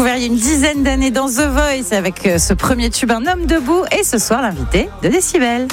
découvert il y a une dizaine d'années dans The Voice avec ce premier tube Un homme debout et ce soir l'invité de Décibel.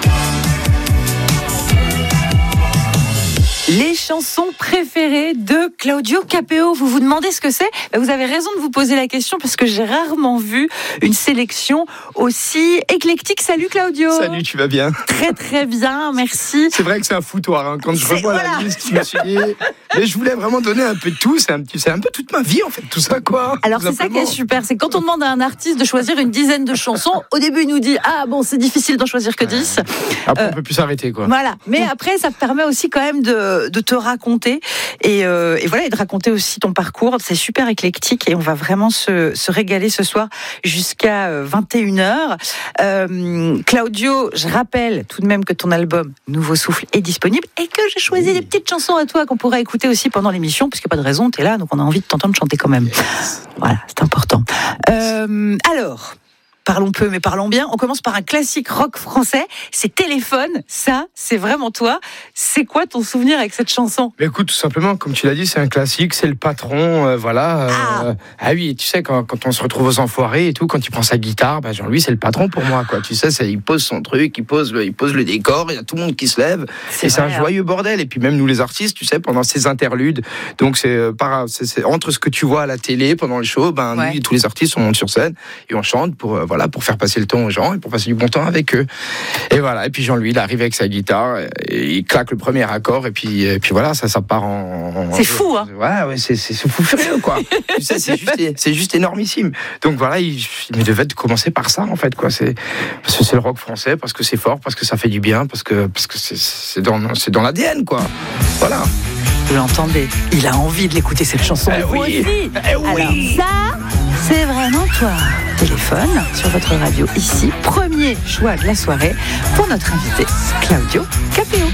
Les chansons préférées de Claudio Capéo. Vous vous demandez ce que c'est ? Vous avez raison de vous poser la question parce que j'ai rarement vu une sélection aussi éclectique. Salut Claudio. Salut, tu vas bien ? Très très bien, merci. C'est vrai que c'est un foutoir. Hein. Quand je revois la liste, je me suis dit... Mais je voulais vraiment donner un peu de tout. C'est un peu toute ma vie en fait, tout ça quoi. Alors c'est ça qui est super, c'est quand on demande à un artiste de choisir une dizaine de chansons, au début il nous dit c'est difficile d'en choisir que 10. Après on peut plus s'arrêter quoi. Voilà, mais après ça te permet aussi quand même de te raconter et voilà, et de raconter aussi ton parcours. C'est super éclectique et on va vraiment se régaler ce soir jusqu'à 21h. Claudio, je rappelle tout de même que ton album Nouveau Souffle est disponible et que j'ai choisi des petites chansons à toi qu'on pourra écouter aussi pendant l'émission, puisqu'il n'y a pas de raison, tu es là, donc on a envie de t'entendre chanter quand même. Voilà, c'est important. Alors, parlons peu, mais parlons bien. On commence par un classique rock français. C'est Téléphone. Ça, c'est vraiment toi. C'est quoi ton souvenir avec cette chanson ? Mais écoute, tout simplement, comme tu l'as dit, c'est un classique, c'est le patron, voilà. Ah oui, tu sais, quand on se retrouve aux enfoirés et tout, quand il prend sa guitare, Jean-Louis, c'est le patron pour moi, quoi. Tu sais, il pose son truc, il pose le décor, il y a tout le monde qui se lève. C'est un joyeux bordel. Et puis même nous, les artistes, tu sais, pendant ces interludes, donc c'est entre ce que tu vois à la télé pendant le show, nous, tous les artistes, on monte sur scène et on chante pour faire passer le ton aux gens et pour passer du bon temps avec eux. Et voilà. Et puis Jean-Louis, il arrive avec sa guitare et il claque le premier accord et puis voilà, ça part en... C'est fou, hein. Ouais, c'est fou furieux, quoi. Tu sais, c'est juste énormissime. Donc voilà, il devait commencer par ça, en fait, quoi. Parce que c'est le rock français, parce que c'est fort, parce que ça fait du bien, parce que c'est dans l'ADN, quoi. Voilà. Vous l'entendez, il a envie de l'écouter cette chanson. Vous aussi. Oui. Alors ça, c'est vraiment toi. Téléphone sur votre radio ici. Premier choix de la soirée pour notre invité Claudio Capéo.